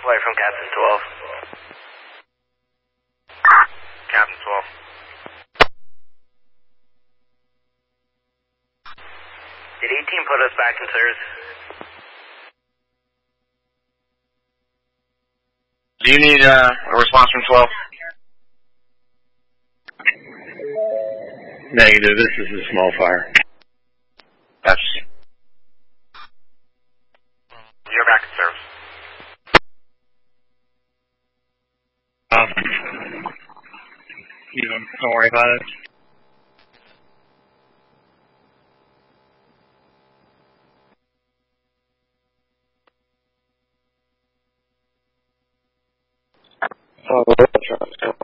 away from Captain 12. Captain 12. Did 18 put us back in service? Do you need a response from 12? Negative, this is a small fire. That's... You're back in service. Don't worry about it. Oh,